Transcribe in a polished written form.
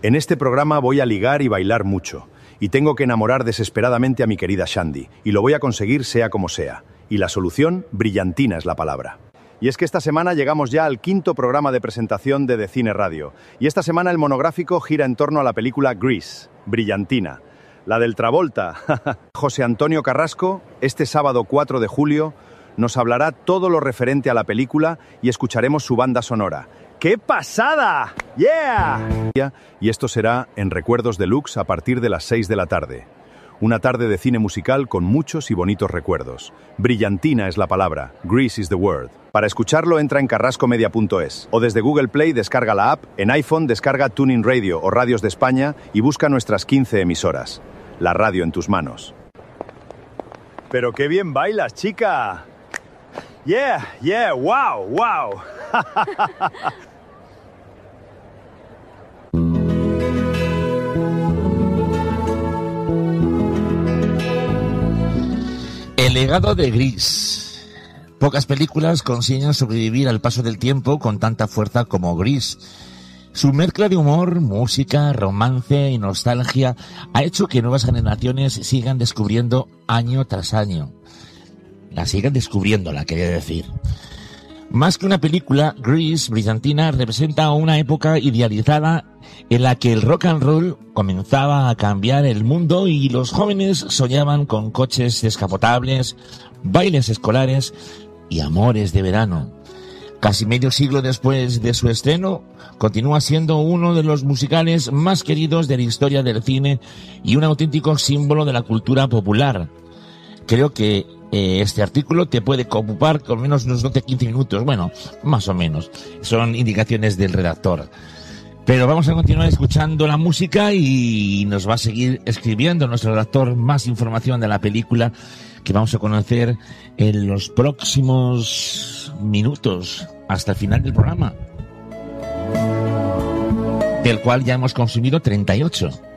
En este programa voy a ligar y bailar mucho, y tengo que enamorar desesperadamente a mi querida Shandy, y lo voy a conseguir sea como sea. Y la solución, brillantina es la palabra. Y es que esta semana llegamos ya al 5º programa de presentación de Cine Radio, y esta semana el monográfico gira en torno a la película Grease, brillantina. La del Travolta. José Antonio Carrasco, este sábado 4 de julio, nos hablará todo lo referente a la película y escucharemos su banda sonora. ¡Qué pasada! ¡Yeah! Y esto será en Recuerdos Deluxe a partir de las 6 de la tarde. Una tarde de cine musical con muchos y bonitos recuerdos. Brillantina es la palabra. Grease is the word. Para escucharlo entra en carrascomedia.es o desde Google Play descarga la app, en iPhone descarga TuneIn Radio o Radios de España y busca nuestras 15 emisoras. La radio en tus manos. ¡Pero qué bien bailas, chica! ¡Yeah! ¡Wow! El legado de Grease. Pocas películas consiguen sobrevivir al paso del tiempo con tanta fuerza como Grease. Su mezcla de humor, música, romance y nostalgia ha hecho que nuevas generaciones sigan descubriendo año tras año. La sigan descubriéndola, quería decir. Más que una película, Grease, brillantina, representa una época idealizada en la que el rock and roll comenzaba a cambiar el mundo y los jóvenes soñaban con coches descapotables, bailes escolares y amores de verano. Casi medio siglo después de su estreno, continúa siendo uno de los musicales más queridos de la historia del cine y un auténtico símbolo de la cultura popular. Creo que este artículo te puede ocupar con menos unos 12-15 minutos, bueno, más o menos. Son indicaciones del redactor. Pero vamos a continuar escuchando la música y nos va a seguir escribiendo nuestro redactor más información de la película que vamos a conocer en los próximos minutos hasta el final del programa, del cual ya hemos consumido 38.